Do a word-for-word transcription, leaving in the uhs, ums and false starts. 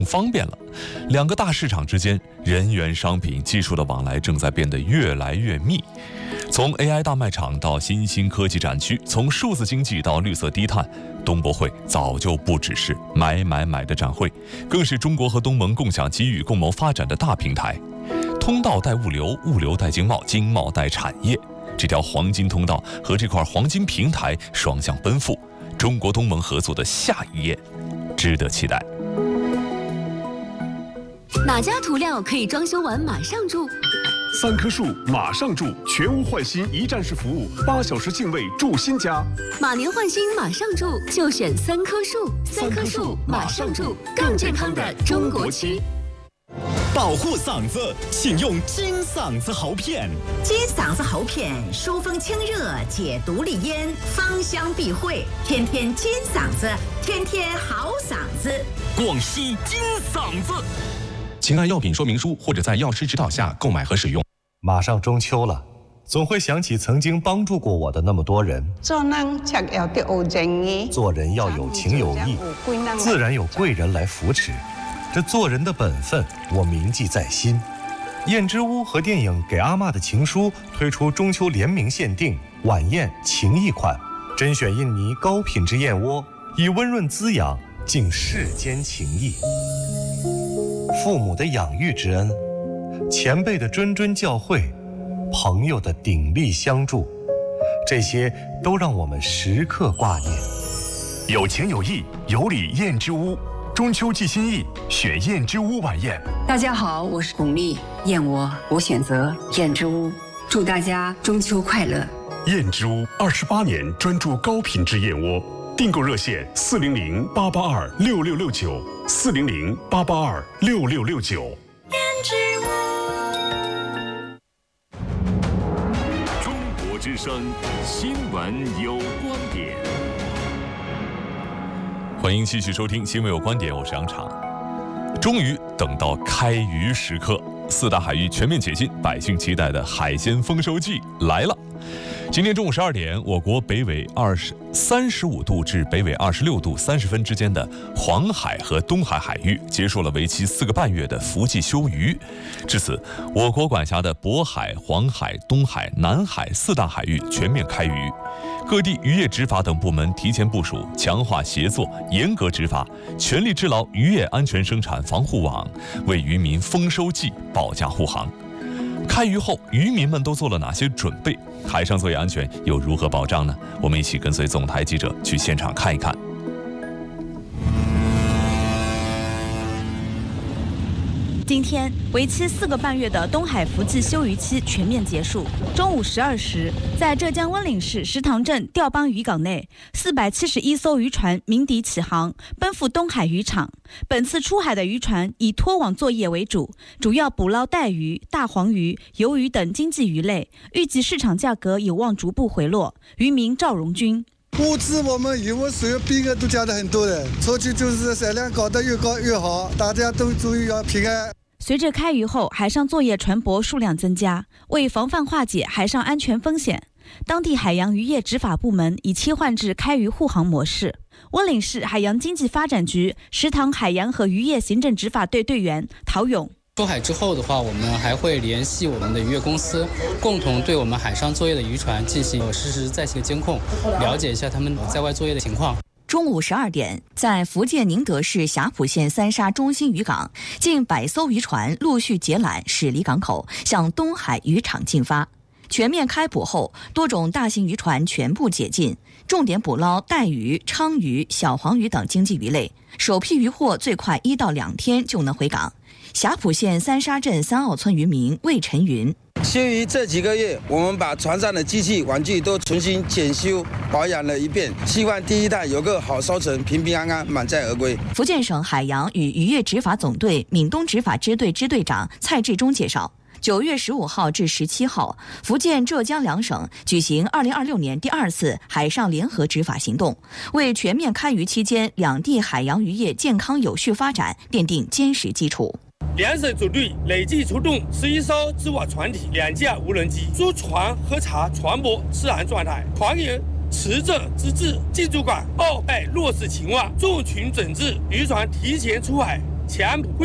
方便了，两个大市场之间人员、商品、技术的往来正在变得越来越密。从 A I 大卖场到新兴科技展区，从数字经济到绿色低碳，东博会早就不只是买买买的展会，更是中国和东盟共享机遇、共谋发展的大平台。通道带物流，物流带经贸，经贸带产业，这条黄金通道和这块黄金平台双向奔赴，中国东盟合作的下一页值得期待。 哪家涂料可以装修完马上住？ 三棵树马上住，全屋换新一站式服务，八小时净位住新家。 马年换新马上住，就选三棵树。三棵树马上住，更健康的中国区。 保护嗓子，请用金嗓子喉片。 金嗓子喉片疏风清热，解毒利咽，芳香避秽，天天金嗓子，天天好嗓子。 广西金嗓子。 请按药品说明书或者在药师指导下购买和使用。 马上中秋了，总会想起曾经帮助过我的那么多人。 做人才要得有正义， 做人要有情有义，自然有贵人来扶持。这做人的本分，我铭记在心。燕之屋和电影《给阿嬷的情书》推出中秋联名限定晚宴情谊款，甄选印尼高品质燕窝，以温润滋养敬世间情谊。父母的养育之恩，前辈的谆谆教诲，朋友的鼎力相助，这些都让我们时刻挂念。 有情有义，有礼燕之屋，中秋寄心意，选燕之屋晚宴。 大家好，我是巩俐，燕窝我选择燕之屋，祝大家中秋快乐。 燕之屋二十八年专注高品质燕窝，订购热线四零零八八二六六六九，四零零八八二六六六九。 燕之屋。中国之声新闻有观点。 欢迎继续收听新闻有观点，我是杨常。终于等到开渔时刻，四大海域全面解禁，百姓期待的海鲜丰收季来了。今天中午十二点，我国北纬二十三十五度至北纬二十六度三十分之间的黄海和东海海域结束了为期四个半月的伏季休渔。至此，我国管辖的渤海、黄海、东海、南海四大海域全面开渔。各地渔业执法等部门提前部署，强化协作，严格执法，全力织牢渔业安全生产防护网，为渔民丰收季保驾护航。开渔后，渔民们都做了哪些准备？海上作业安全又如何保障呢？我们一起跟随总台记者去现场看一看。 今天，为期四个半月的东海伏季休渔期全面结束。中午十二时，在浙江温岭市石塘镇钓浜渔港内，四百七十一艘渔船鸣笛起航，奔赴东海渔场。本次出海的渔船以拖网作业为主，主要捕捞带鱼、大黄鱼、鱿鱼等经济鱼类，预计市场价格有望逐步回落。渔民赵荣军。 物资我们渔获水兵额都加了很多的，出去就是产量搞得越高越好，大家都注意要平安。 随着开渔后海上作业船舶数量增加，为防范化解海上安全风险，当地海洋渔业执法部门已切换至开渔护航模式。温岭市海洋经济发展局石塘海洋和渔业行政执法队队员陶勇。 出海之后的话，我们还会联系我们的渔业公司，共同对我们海上作业的渔船进行实时在线监控，了解一下他们在外作业的情况。 中午十二点，在福建宁德市霞浦县三沙中心渔港，近百艘渔船陆续结缆驶离港口，向东海渔场进发。全面开捕后，多种大型渔船全部解禁，重点捕捞带鱼、鲳鱼、小黄鱼等经济鱼类。首批渔获最快一到两天就能回港。霞浦县三沙镇三澳村渔民魏晨云。 休渔这几个月，我们把船上的机器玩具都重新检修保养了一遍，希望第一代有个好收成，平平安安，满载而归。 福建省海洋与渔业执法总队闽东执法支队支队长蔡志忠介绍，九月十五号至十七号，福建、浙江两省举行二零二六年第二次海上联合执法行动，为全面开渔期间两地海洋渔业健康有序发展奠定坚实基础。 两省组队累计出动十一艘织网船体、两架无人机，驻船核查船舶治安状态，船员持证资质、进驻港、澳外落实情况，重群整治渔船提前出海全部